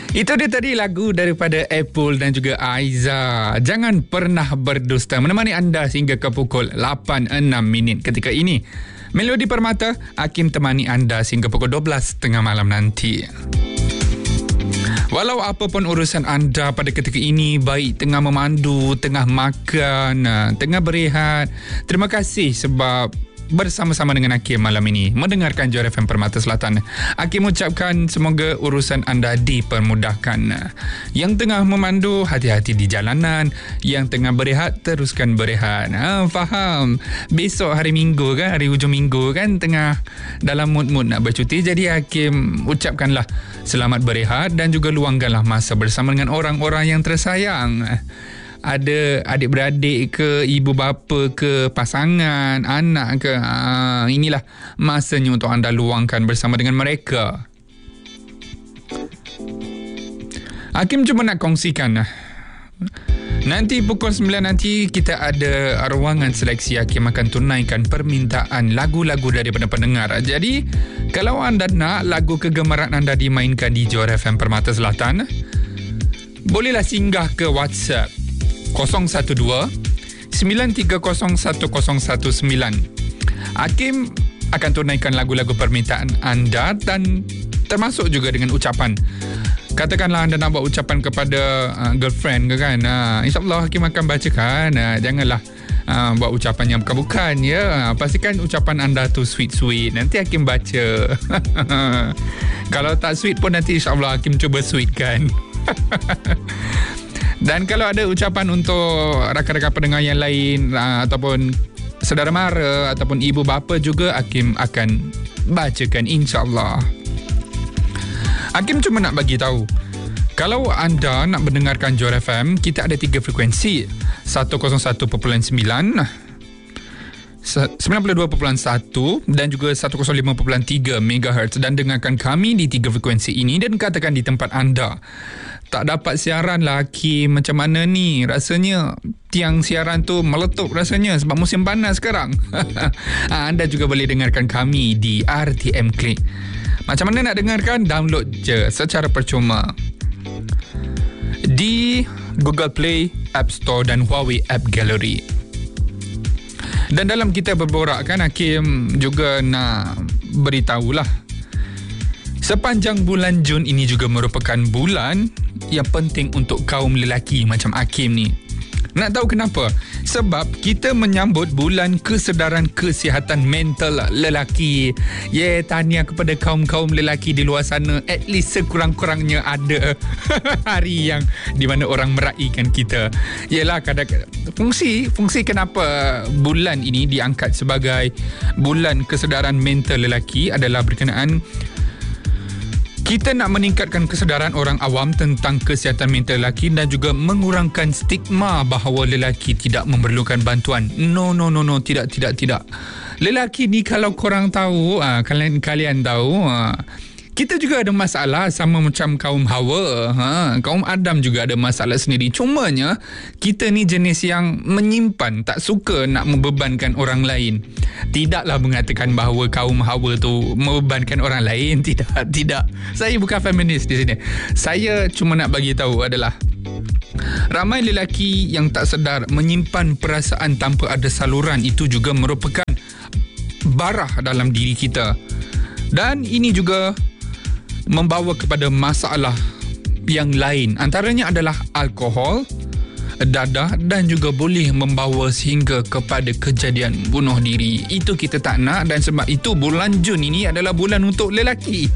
Itu dia tadi lagu daripada Apple dan juga Aiza. Jangan pernah berdusta, menemani anda sehingga ke pukul 8.06 ketika ini. Melodi Permata, Hakim temani anda sehingga pukul 12.30 malam nanti. Walau apa pun urusan anda pada ketika ini, baik tengah memandu, tengah makan, tengah berehat, terima kasih sebab bersama-sama dengan Hakim malam ini mendengarkan Johor FM Permata Selatan. Hakim ucapkan semoga urusan anda dipermudahkan. Yang tengah memandu, hati-hati di jalanan. Yang tengah berehat, teruskan berehat. Faham? Besok hari Minggu kan, hari hujung minggu kan, tengah dalam mood-mood nak bercuti. Jadi Hakim ucapkanlah selamat berehat dan juga luangkanlah masa bersama dengan orang-orang yang tersayang. Ada adik-beradik ke, ibu bapa ke, pasangan, anak ke. Inilah masanya untuk anda luangkan bersama dengan mereka. Hakim cuma nak kongsikan. Nanti pukul 9 nanti kita ada ruangan seleksi. Hakim akan tunaikan permintaan lagu-lagu daripada pendengar. Jadi kalau anda nak lagu kegemaran anda dimainkan di Johor FM Permata Selatan, bolehlah singgah ke WhatsApp 012-930-1019. Hakim akan tunaikan lagu-lagu permintaan anda dan termasuk juga dengan ucapan. Katakanlah anda nak buat ucapan kepada girlfriend ke kan, InsyaAllah Hakim akan bacakan. Janganlah buat ucapan yang bukan-bukan ya. Pastikan ucapan anda tu sweet-sweet, nanti Hakim baca. Kalau tak sweet pun nanti InsyaAllah Hakim cuba sweetkan. Dan kalau ada ucapan untuk rakan-rakan pendengar yang lain, ataupun saudara mara ataupun ibu bapa juga, Hakim akan bacakan insya-Allah. Hakim cuma nak bagi tahu, kalau anda nak mendengarkan Johor FM, kita ada 3 frekuensi. 101.9, 92.1 dan juga 105.3 MHz, dan dengarkan kami di 3 frekuensi ini. Dan katakan di tempat anda tak dapat siaran lah Hakim, macam mana ni? Rasanya tiang siaran tu meletup rasanya sebab musim panas sekarang. Anda juga boleh dengarkan kami di RTM Click. Macam mana nak dengarkan? Download je secara percuma di Google Play, App Store dan Huawei App Gallery. Dan dalam kita berborak kan, Hakim juga nak beritahulah, sepanjang bulan Jun ini juga merupakan bulan yang penting untuk kaum lelaki macam Hakim ni. Nak tahu kenapa? Sebab kita menyambut bulan kesedaran kesihatan mental lelaki. Tahniah kepada kaum-kaum lelaki di luar sana. At least sekurang-kurangnya ada hari yang di mana orang meraihkan kita. Yelah, kadang-kadang fungsi kenapa bulan ini diangkat sebagai bulan kesedaran mental lelaki adalah berkenaan kita nak meningkatkan kesedaran orang awam tentang kesihatan mental lelaki dan juga mengurangkan stigma bahawa lelaki tidak memerlukan bantuan. No, tidak. Lelaki ni kalau korang tahu, kalian tahu, kita juga ada masalah sama macam kaum Hawa. Kaum Adam juga ada masalah sendiri. Cumanya kita ni jenis yang menyimpan, tak suka nak membebankan orang lain. Tidaklah mengatakan bahawa kaum Hawa tu membebankan orang lain. Tidak. Saya bukan feminis di sini. Saya cuma nak bagi tahu adalah ramai lelaki yang tak sedar menyimpan perasaan tanpa ada saluran. Itu juga merupakan barah dalam diri kita. Dan ini juga membawa kepada masalah yang lain. Antaranya adalah alkohol, dadah dan juga boleh membawa sehingga kepada kejadian bunuh diri. Itu kita tak nak, dan sebab itu bulan Jun ini adalah bulan untuk lelaki.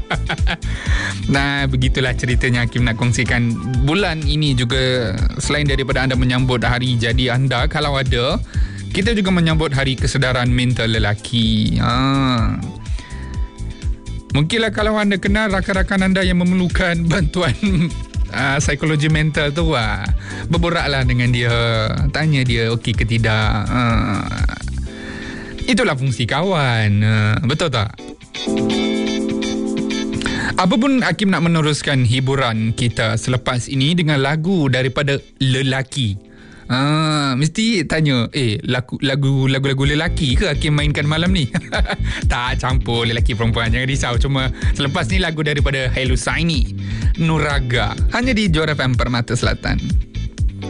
Nah, begitulah ceritanya Hakim nak kongsikan. Bulan ini juga selain daripada anda menyambut hari jadi anda, kalau ada, kita juga menyambut hari kesedaran mental lelaki. Mungkinlah kalau anda kenal rakan-rakan anda yang memerlukan bantuan psikologi mental tu, berboraklah dengan dia, tanya dia okey ke tidak. Itulah fungsi kawan. Betul tak? Apapun, Hakim nak meneruskan hiburan kita selepas ini dengan lagu daripada lelaki. Mesti tanya, lagu-lagu lelaki ke Hakim mainkan malam ni? Tak, campur lelaki perempuan, jangan risau. Cuma selepas ni lagu daripada Hailusaini, Nuraga, hanya di Johor FM Permata Selatan.